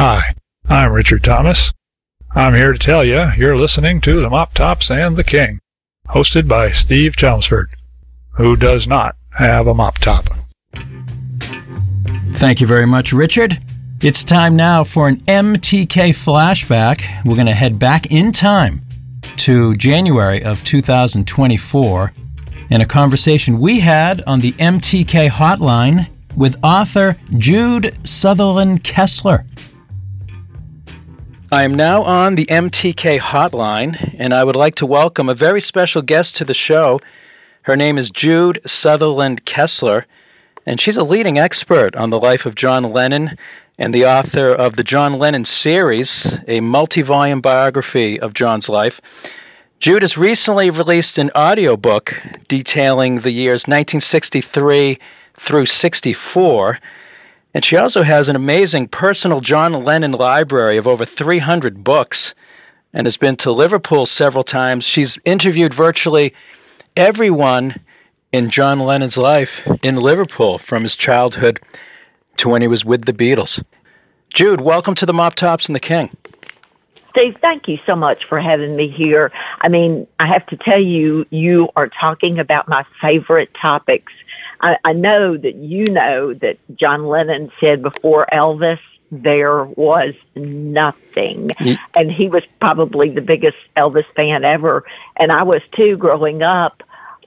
Hi, I'm Richard Thomas. I'm here to tell you you're listening to the Mop Tops and the King, hosted by Steve Chelmsford, who does not have a mop top. Thank you very much, Richard. It's time now for an MTK flashback. We're going to head back in time to January of 2024 in a conversation we had on the MTK hotline with author Jude Sutherland Kessler. I am now on the MTK hotline, and I would like to welcome a very special guest to the show. Her name is Jude Sutherland Kessler, and she's a leading expert on the life of John Lennon and the author of the John Lennon series, a multi-volume biography of John's life. Jude has recently released an audiobook detailing the years 1963 through 64, and she also has an amazing personal John Lennon library of over 300 books and has been to Liverpool several times. She's interviewed virtually everyone in John Lennon's life in Liverpool, from his childhood to when he was with the Beatles. Jude, welcome to the Mop Tops and the King. Steve, thank you so much for having me here. I mean, I have to tell you, you are talking about my favorite topics. I know that you know that John Lennon said before Elvis, there was nothing. And he was probably the biggest Elvis fan ever. And I was too growing up.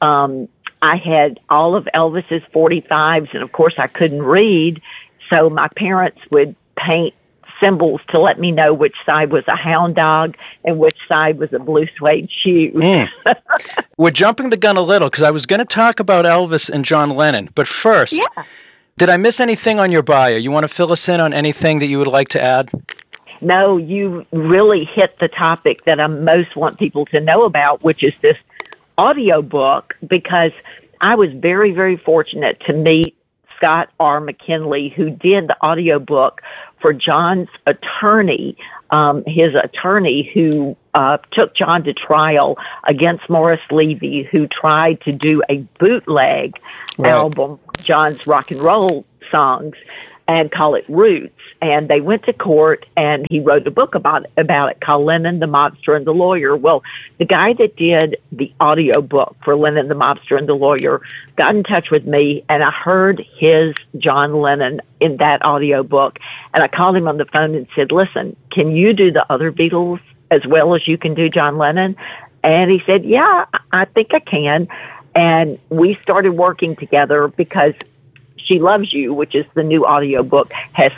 I had all of Elvis's 45s, and of course I couldn't read, so my parents would paint symbols to let me know which side was a hound dog and which side was a blue suede shoe. We're jumping the gun a little, because I was going to talk about Elvis and John Lennon, but first, did I miss anything on your bio? You want to fill us in on anything that you would like to add? No, you really hit the topic that I most want people to know about, which is this audiobook, because I was very, very fortunate to meet Scott R. McKinley, who did the audiobook for John's attorney, his attorney who took John to trial against Morris Levy, who tried to do a bootleg album, John's rock and roll songs, and call it Roots. And they went to court, and he wrote a book about it called Lennon, the Mobster, and the Lawyer. Well, the guy that did the audio book for Lennon, the Mobster, and the Lawyer got in touch with me, and I heard his John Lennon in that audio book. And I called him on the phone and said, listen, can you do the other Beatles as well as you can do John Lennon? And he said, yeah, I think I can. And we started working together because She Loves You, which is the new audiobook, has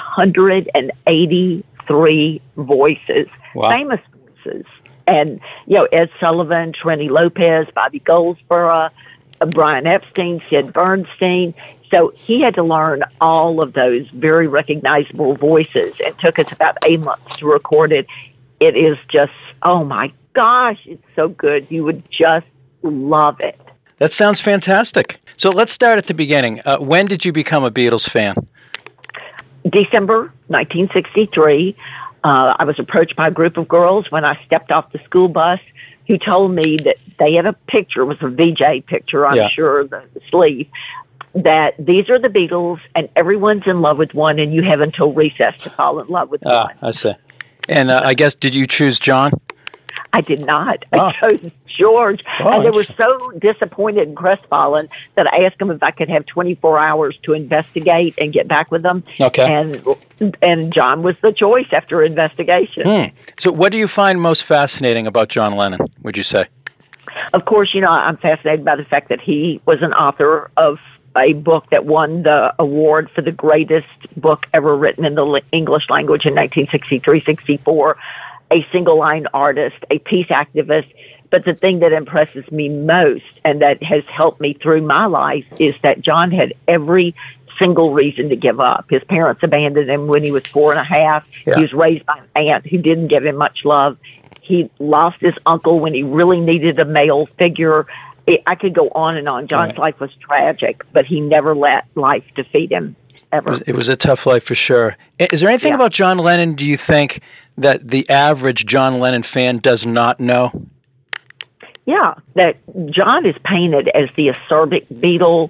183 voices, famous voices. And, you know, Ed Sullivan, Trini Lopez, Bobby Goldsboro, Brian Epstein, Sid Bernstein. So he had to learn all of those very recognizable voices. It took us about 8 months to record it. It is just, oh my gosh, it's so good. You would just love it. That sounds fantastic. So let's start at the beginning. When did you become a Beatles fan? December 1963. I was approached by a group of girls when I stepped off the school bus who told me that they had a picture, it was a VJ picture, I'm sure, the sleeve, that these are the Beatles and everyone's in love with one and you have until recess to fall in love with one. I see. And I guess, did you choose John? I did not. I chose George. And they were so disappointed and crestfallen that I asked them if I could have 24 hours to investigate and get back with them. Okay. And John was the choice after investigation. So what do you find most fascinating about John Lennon, would you say? Of course, you know, I'm fascinated by the fact that he was an author of a book that won the award for the greatest book ever written in the English language in 1963-64. A single-line artist, a peace activist. But the thing that impresses me most and that has helped me through my life is that John had every single reason to give up. His parents abandoned him when he was 4.5. He was raised by an aunt who didn't give him much love. He lost his uncle when he really needed a male figure. I could go on and on. John's life was tragic, but he never let life defeat him, ever. It was a tough life for sure. Is there anything about John Lennon, do you think, that the average John Lennon fan does not know? Yeah, that John is painted as the acerbic Beatle,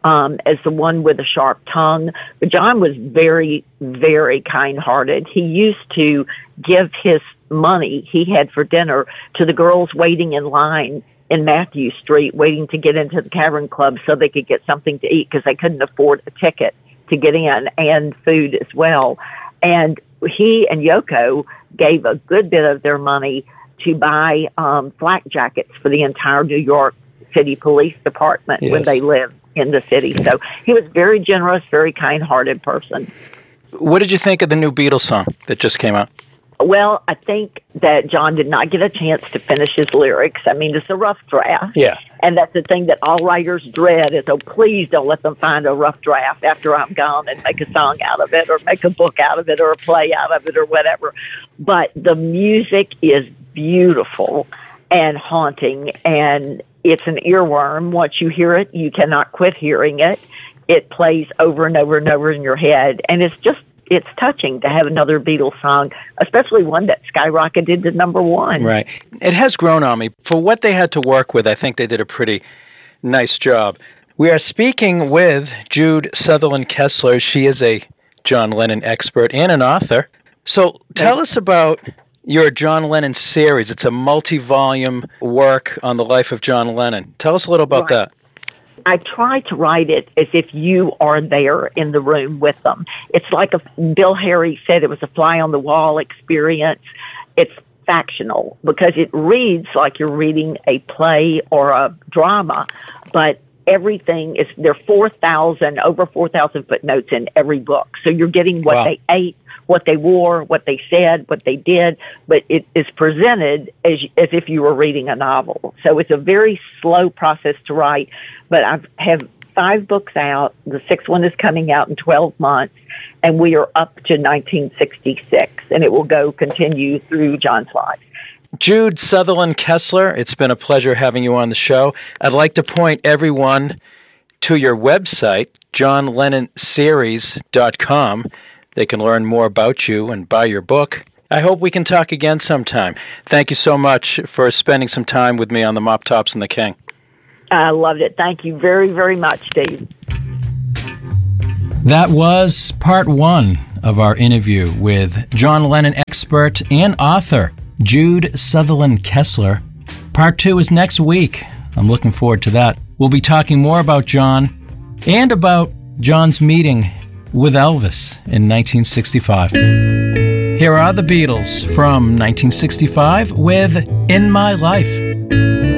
as the one with a sharp tongue. But John was very, very kind-hearted. He used to give his money he had for dinner to the girls waiting in line in Matthew Street, waiting to get into the Cavern Club so they could get something to eat because they couldn't afford a ticket to get in, and food as well. And he and Yoko gave a good bit of their money to buy flak jackets for the entire New York City Police Department when they lived in the city. So he was very generous, very kind-hearted person. What did you think of the new Beatles song that just came out? Well, I think that John did not get a chance to finish his lyrics. I mean, it's a rough draft. Yeah. And that's the thing that all writers dread is, oh, please don't let them find a rough draft after I'm gone and make a song out of it or make a book out of it or a play out of it or whatever. But the music is beautiful and haunting, and it's an earworm. Once you hear it, you cannot quit hearing it. It plays over and over and over in your head, and it's touching to have another Beatles song, especially one that skyrocketed to number one. Right. It has grown on me. For what they had to work with, I think they did a pretty nice job. We are speaking with Jude Sutherland Kessler. She is a John Lennon expert and an author. So tell us about your John Lennon series. It's a multi-volume work on the life of John Lennon. Tell us a little about that. I try to write it as if you are there in the room with them. It's like Bill Harry said, it was a fly-on-the-wall experience. It's factional because it reads like you're reading a play or a drama, but everything is, there are over 4,000 footnotes in every book. So you're getting what they ate, what they wore, what they said, what they did, but it is presented as if you were reading a novel. So it's a very slow process to write, but I have 5 books out. The 6th one is coming out in 12 months, and we are up to 1966, and it will continue through John's life. Jude Sutherland Kessler, it's been a pleasure having you on the show. I'd like to point everyone to your website, johnlennonseries.com. They can learn more about you and buy your book. I hope we can talk again sometime. Thank you so much for spending some time with me on the Mop Tops and the King. I loved it. Thank you very, very much, Steve. That was part 1 of our interview with John Lennon expert and author Jude Sutherland Kessler. Part 2 is next week. I'm looking forward to that. We'll be talking more about John and about John's meeting with Elvis in 1965. Here are the Beatles from 1965 with In My Life.